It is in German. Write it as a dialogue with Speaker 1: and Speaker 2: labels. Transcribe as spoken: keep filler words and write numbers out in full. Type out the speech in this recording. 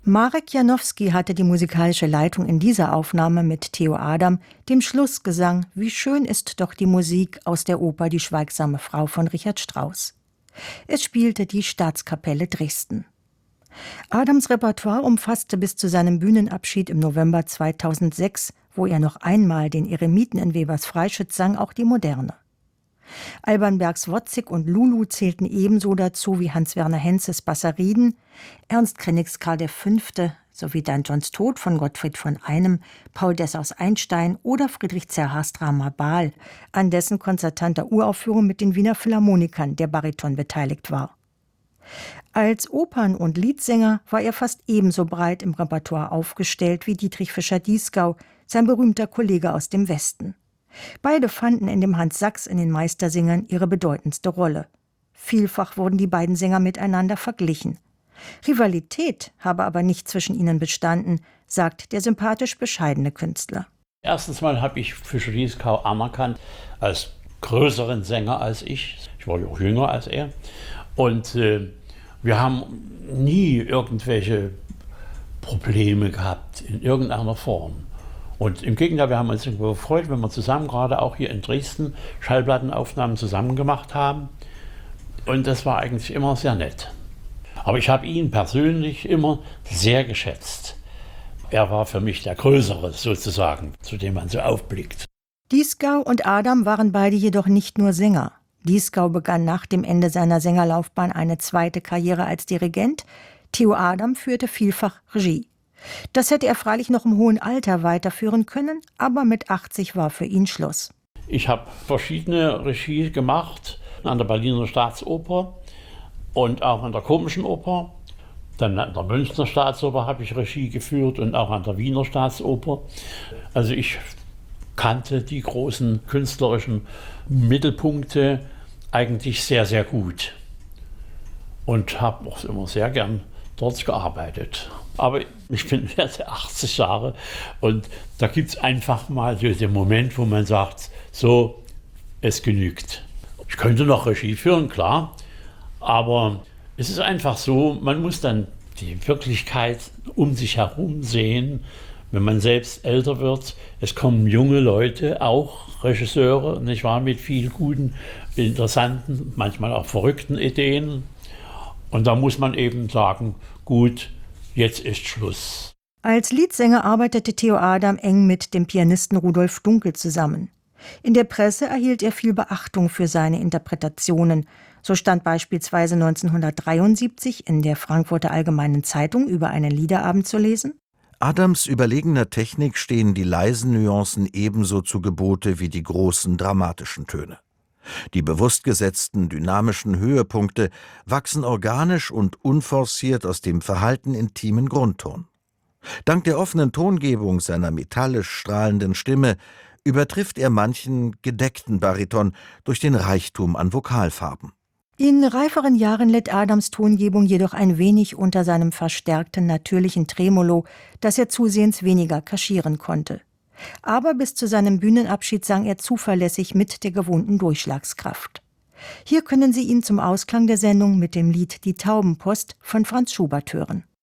Speaker 1: Marek Janowski hatte die musikalische Leitung in dieser Aufnahme mit Theo Adam, dem Schlussgesang »Wie schön ist doch die Musik« aus der Oper »Die schweigsame Frau« von Richard Strauss. Es spielte die Staatskapelle Dresden. Adams Repertoire umfasste bis zu seinem Bühnenabschied im November zweitausendsechs, wo er noch einmal den Eremiten in Webers Freischütz sang, auch die Moderne. Alban Bergs Wozzeck und Lulu zählten ebenso dazu wie Hans-Werner Henzes Basariden, Ernst Krenniks Karl der Fünfte sowie Dan Johns Tod von Gottfried von Einem, Paul Dessaus Einstein oder Friedrich Zerhas Drama Baal, an dessen konzertanter Uraufführung mit den Wiener Philharmonikern der Bariton beteiligt war. Als Opern- und Liedsänger war er fast ebenso breit im Repertoire aufgestellt wie Dietrich Fischer-Dieskau, sein berühmter Kollege aus dem Westen. Beide fanden in dem Hans Sachs in den Meistersingern ihre bedeutendste Rolle. Vielfach wurden die beiden Sänger miteinander verglichen. Rivalität habe aber nicht zwischen ihnen bestanden, sagt der sympathisch bescheidene Künstler.
Speaker 2: Erstens mal habe ich Fischer-Dieskau anerkannt als größeren Sänger als ich. Ich war ja auch jünger als er. Und äh, wir haben nie irgendwelche Probleme gehabt in irgendeiner Form. Und im Gegenteil, wir haben uns gefreut, wenn wir zusammen, gerade auch hier in Dresden, Schallplattenaufnahmen zusammen gemacht haben. Und das war eigentlich immer sehr nett. Aber ich habe ihn persönlich immer sehr geschätzt. Er war für mich der Größere sozusagen, zu dem man so aufblickt.
Speaker 1: Dieskau und Adam waren beide jedoch nicht nur Sänger. Dieskau begann nach dem Ende seiner Sängerlaufbahn eine zweite Karriere als Dirigent. Theo Adam führte vielfach Regie. Das hätte er freilich noch im hohen Alter weiterführen können, aber mit achtzig war für ihn Schluss.
Speaker 2: Ich habe verschiedene Regie gemacht, an der Berliner Staatsoper und auch an der Komischen Oper. Dann an der Münchner Staatsoper habe ich Regie geführt und auch an der Wiener Staatsoper. Also ich kannte die großen künstlerischen Mittelpunkte eigentlich sehr, sehr gut und habe auch immer sehr gern dort gearbeitet. Aber ich bin jetzt achtzig Jahre und da gibt es einfach mal so den Moment, wo man sagt, so, es genügt. Ich könnte noch Regie führen, klar, aber es ist einfach so, man muss dann die Wirklichkeit um sich herum sehen, wenn man selbst älter wird. Es kommen junge Leute, auch Regisseure, nicht wahr, mit viel guten, interessanten, manchmal auch verrückten Ideen. Und da muss man eben sagen, gut, jetzt ist Schluss.
Speaker 1: Als Liedsänger arbeitete Theo Adam eng mit dem Pianisten Rudolf Dunkel zusammen. In der Presse erhielt er viel Beachtung für seine Interpretationen. So stand beispielsweise neunzehnhundertdreiundsiebzig in der Frankfurter Allgemeinen Zeitung über einen Liederabend zu lesen:
Speaker 3: Adams überlegener Technik stehen die leisen Nuancen ebenso zu Gebote wie die großen dramatischen Töne. Die bewusst gesetzten, dynamischen Höhepunkte wachsen organisch und unforciert aus dem verhalten intimen Grundton. Dank der offenen Tongebung seiner metallisch strahlenden Stimme übertrifft er manchen gedeckten Bariton durch den Reichtum an Vokalfarben.
Speaker 1: In reiferen Jahren litt Adams Tongebung jedoch ein wenig unter seinem verstärkten natürlichen Tremolo, das er zusehends weniger kaschieren konnte. Aber bis zu seinem Bühnenabschied sang er zuverlässig mit der gewohnten Durchschlagskraft. Hier können Sie ihn zum Ausklang der Sendung mit dem Lied »Die Taubenpost« von Franz Schubert hören.